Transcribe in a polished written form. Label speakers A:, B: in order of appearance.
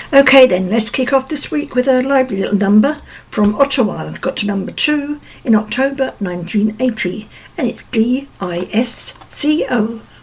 A: Okay then, let's kick off this week with a lively little number from Ottawa. It got to number 2 in October 1980, and it's DISCO.